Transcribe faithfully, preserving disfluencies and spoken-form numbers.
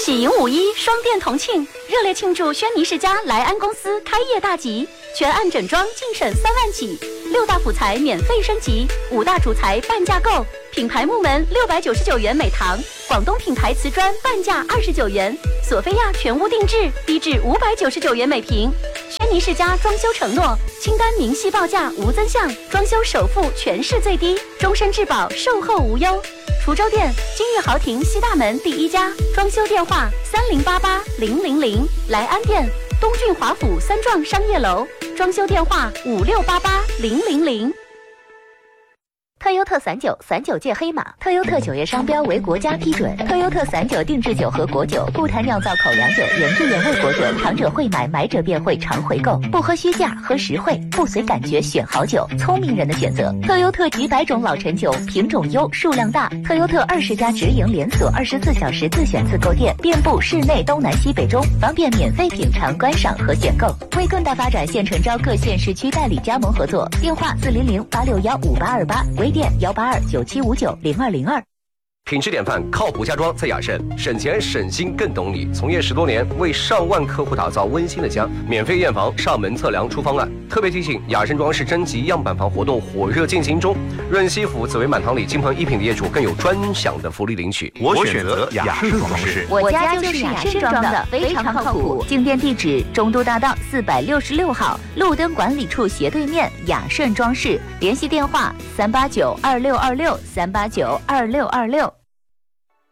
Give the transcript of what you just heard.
喜迎五一，双店同庆，热烈庆祝轩尼诗家莱安公司开业大吉，全案整装净省三万起，六大辅材免费升级，五大主材半价购，品牌木门六百九十九元每堂，广东品牌瓷砖半价二十九元，索菲亚全屋定制低至五百九十九元每平。轩尼诗家装修承诺，清单明细报价无增项，装修首付全市最低，终身质保，售后无忧。滁州店金悦豪庭西大门第一家，装修电话三零八八零零零。莱安店东郡华府三幢商业楼，装修电话五六八八零零零。 特优特散酒，散酒界黑马。特优特酒业商标为国家批准。特优特散酒定制酒和果酒，不谈酿造口粮酒，原汁原味果酒，尝者会买，买者便会常回购。不喝虚价，喝实惠，不随感觉选好酒，聪明人的选择。特优特几百种老陈酒，品种优，数量大。特优特二十家直营连锁，二十四小时自选自购店，遍布市内东南西北中，方便免费品尝、观赏和选购。为更大发展，现诚招各县市区代理加盟合作，电话四零零八六幺五八二八，微店幺八二九七五九零二零二。 品质典范，靠谱家装在雅盛，省钱省心更懂你。从业十多年，为上万客户打造温馨的家。免费验房、上门测量、出方案。特别提醒：雅盛装饰征集样板房活动火热进行中，润西府紫薇满堂里金鹏一品的业主更有专享的福利领取。 我选择雅盛装饰， 我家就是雅盛装的，非常靠谱。进店地址：中都大道四百六十六号，路灯管理处斜对面，雅盛装饰。联系电话：三八九二六二六三八九二六二六。